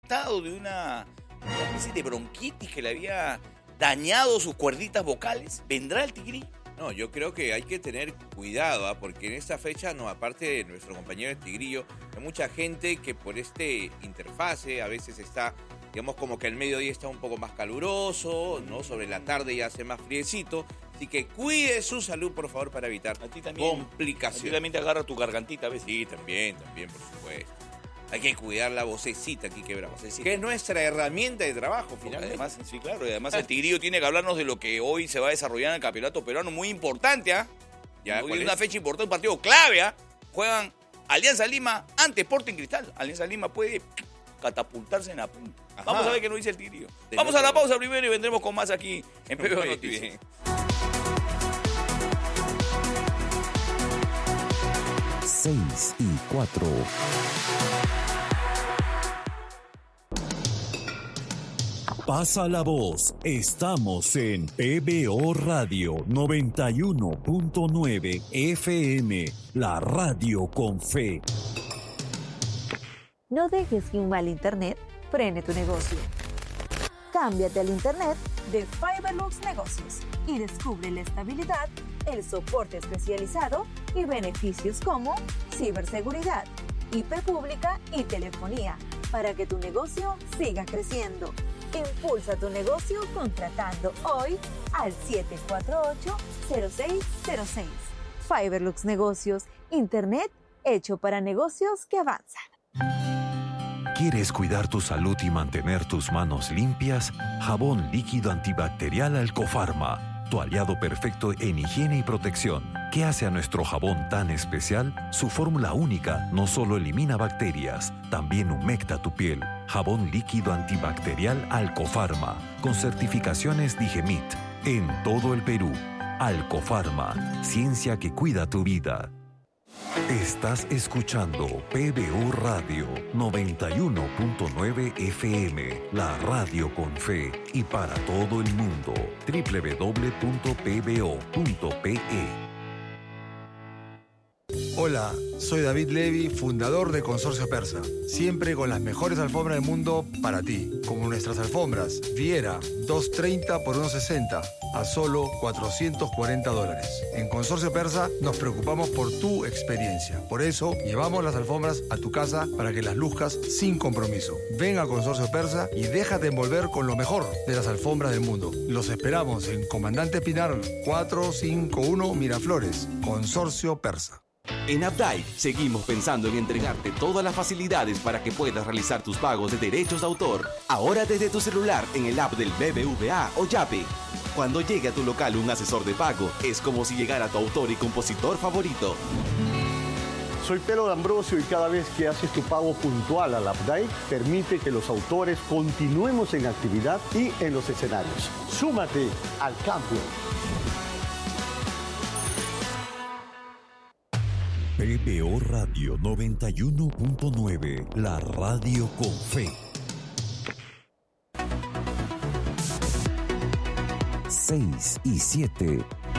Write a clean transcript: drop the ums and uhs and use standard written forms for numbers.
tratado de una especie de bronquitis que le había dañado sus cuerditas vocales? ¿Vendrá el tigrillo? No, yo creo que hay que tener cuidado, porque en esta fecha, no, aparte de nuestro compañero el tigrillo, hay mucha gente que por este interfase a veces está, digamos, como que el mediodía está un poco más caluroso, ¿no? Sobre la tarde ya hace más friecito. Así que cuide su salud, por favor, para evitar complicaciones. A ti también te agarra tu gargantita a veces. Sí, también, por supuesto. Hay que cuidar la vocecita aquí que es nuestra herramienta de trabajo, finalmente. Además, sí, claro, y además el tigrillo tiene que hablarnos de lo que hoy se va a desarrollar en el campeonato peruano, muy importante, ¿ah? Ya, hoy es una fecha importante, un partido clave, ¿ah? Juegan Alianza Lima ante Sporting Cristal. Alianza Lima puede catapultarse en la punta. Ajá. Vamos a ver qué nos dice el tigrillo. Vamos a la pausa primero y vendremos con más aquí en PBO Noticias. 6:04. Pasa la voz. Estamos en PBO Radio 91.9 FM, la radio con fe. No dejes que un mal internet frene tu negocio. Cámbiate al internet de Fiberlux Negocios y descubre la estabilidad, el soporte especializado y beneficios como ciberseguridad, IP pública y telefonía para que tu negocio siga creciendo. Impulsa tu negocio contratando hoy al 748-0606. Fiberlux Negocios, internet hecho para negocios que avanzan. ¿Quieres cuidar tu salud y mantener tus manos limpias? Jabón líquido antibacterial Alcofarma, tu aliado perfecto en higiene y protección. ¿Qué hace a nuestro jabón tan especial? Su fórmula única no solo elimina bacterias, también humecta tu piel. Jabón líquido antibacterial Alcofarma, con certificaciones Digemit, en todo el Perú. Alcofarma, ciencia que cuida tu vida. Estás escuchando PBO Radio 91.9 FM, la radio con fe y para todo el mundo. www.pbo.pe. Hola, soy David Levy, fundador de Consorcio Persa. Siempre con las mejores alfombras del mundo para ti. Como nuestras alfombras Viera, 230 por 160, a solo $440. En Consorcio Persa nos preocupamos por tu experiencia. Por eso, llevamos las alfombras a tu casa para que las luzcas sin compromiso. Ven a Consorcio Persa y déjate envolver con lo mejor de las alfombras del mundo. Los esperamos en Comandante Pinar 451 Miraflores. Consorcio Persa. En Updike seguimos pensando en entregarte todas las facilidades para que puedas realizar tus pagos de derechos de autor. Ahora desde tu celular en el app del BBVA o Yape. Cuando llegue a tu local un asesor de pago, es como si llegara tu autor y compositor favorito. Soy Pedro D'Ambrosio y cada vez que haces tu pago puntual al Updike, permite que los autores continuemos en actividad y en los escenarios. Súmate al cambio. PBO Radio 91.9, la radio con fe. 6:07.